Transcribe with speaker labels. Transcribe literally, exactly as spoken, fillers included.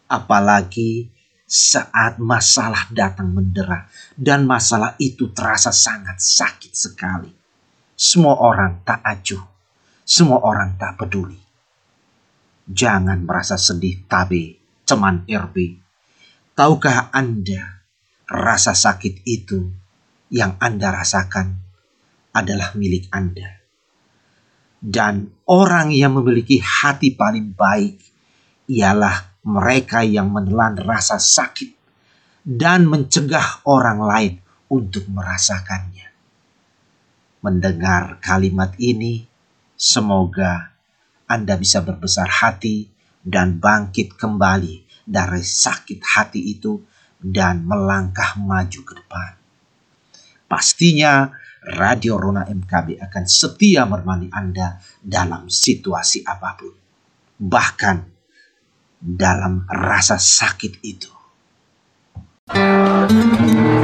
Speaker 1: Apalagi saat masalah datang mendera dan masalah itu terasa sangat sakit sekali. Semua orang tak acuh, semua orang tak peduli. Jangan merasa sedih tabe, teman R B. Tahukah Anda, rasa sakit itu yang Anda rasakan adalah milik Anda. Dan orang yang memiliki hati paling baik ialah mereka yang menelan rasa sakit dan mencegah orang lain untuk merasakannya. Mendengar kalimat ini, semoga Anda bisa berbesar hati dan bangkit kembali dari sakit hati itu dan melangkah maju ke depan. Pastinya Radio Rona M K B akan setia menemani Anda dalam situasi apapun. Bahkan dalam rasa sakit itu.